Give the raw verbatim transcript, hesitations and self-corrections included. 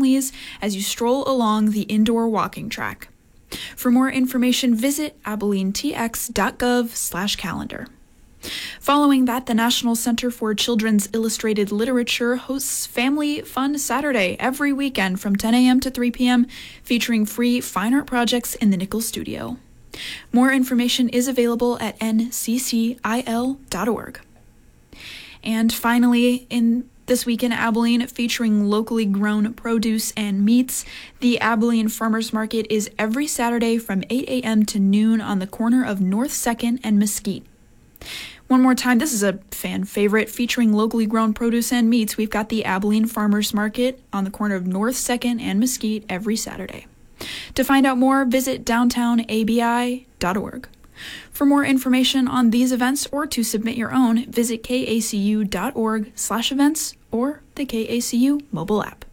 families as you stroll along the indoor walking track. For more information, visit abilene t x dot gov slash calendar. Following that, the National Center for Children's Illustrated Literature hosts Family Fun Saturday every weekend from ten a.m. to three p.m., featuring free fine art projects in the Nichols Studio. More information is available at n c c i l dot org. And finally, in This Week in Abilene, featuring locally grown produce and meats, the Abilene Farmers Market is every Saturday from eight a.m. to noon on the corner of North second and Mesquite. One more time, this is a fan favorite. Featuring locally grown produce and meats, we've got the Abilene Farmers Market on the corner of North second and Mesquite every Saturday. To find out more, visit downtown a b i dot org. For more information on these events or to submit your own, visit kacu dot org slash events or the K A C U mobile app.